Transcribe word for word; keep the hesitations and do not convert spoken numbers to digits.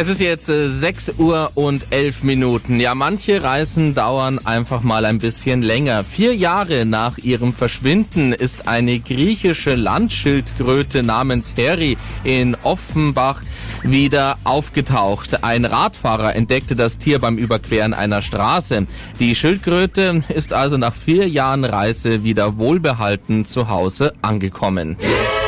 Es ist jetzt äh, sechs Uhr und elf Minuten. Ja, manche Reisen dauern einfach mal ein bisschen länger. Vier Jahre nach ihrem Verschwinden ist eine griechische Landschildkröte namens Heri in Offenbach wieder aufgetaucht. Ein Radfahrer entdeckte das Tier beim Überqueren einer Straße. Die Schildkröte ist also nach vier Jahren Reise wieder wohlbehalten zu Hause angekommen.